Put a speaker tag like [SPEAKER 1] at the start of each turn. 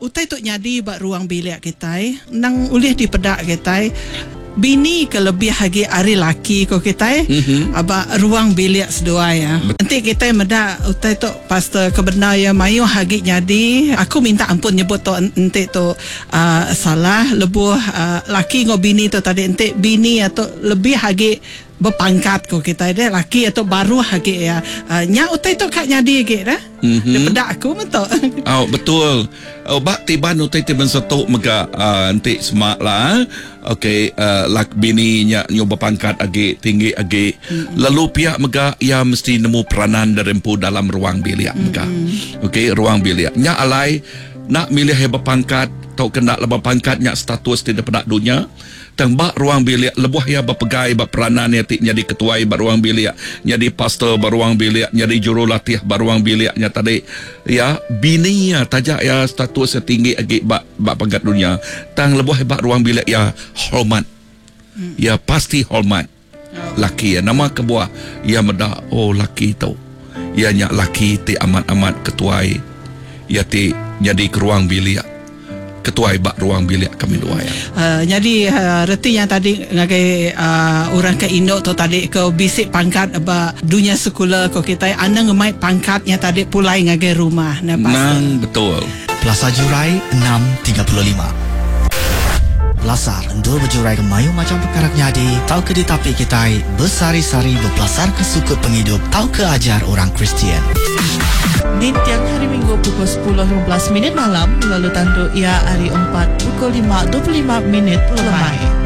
[SPEAKER 1] utai tu nyadi bak ruang bilik kita nang ulih di pedak kita bini ke lebih lagi ari laki ko kita aba ruang bilik sedua ya. Nanti kita meda utai tu pastor kebenar ya mayu hagi nyadi aku minta ampun nyebut tu ente tu salah lebuh laki ngo bini tu tadi ente bini atau lebih hagi berpangkat ko kita dia laki atau baru hagi ya nya utai tu kak nyadi ke dah daripada aku betul.
[SPEAKER 2] Betul. Bak tiban utai tiban satu mega ente semak lah. Okey, lak bini nya nyoba pangkat agi tinggi agi. Lalu pihak mega ia mesti nemu peranan derempu dalam ruang bilik mega. Okey, ruang bilik. Nya alai nak milih hebat pangkat atau kena lebih pangkat nya status tidak pada dunia. Tembak ruang bilik lebuh ya berpegai berperanan ya jadi ketua ruang bilik, jadi pastor ruang bilik, jadi jurulatih ruang biliknya tadi ya bini ya tajak ya status setinggi agi bak pangkat dunia tang lebuh hebat ruang bilik ya hormat ya pasti hormat laki ya nama kebuah ya meda laki tu ya nya laki ti amat ketua ya ti jadi ke ruang bilik ketua ibak ruang bilik kami dua ya.
[SPEAKER 1] Jadi reti yang tadi ngagai orang ke Indo tu tadi ke bisik pangkat aba dunia sekolah ko kita anda ngemai pangkatnya tadi pulai ngagai rumah
[SPEAKER 2] nang betul.
[SPEAKER 3] Plaza Jurai 6.35 Pelasar endul berjurai ke mayu macam perkara nyadi tau ke di tapi kita bersari-sari berpelasar ke sukut penghidup tau ke ajar orang Kristian.
[SPEAKER 4] Di tiang hari Minggu pukul 10.15 malam lalu tanduk ia hari 4 pukul 5.25 lemai.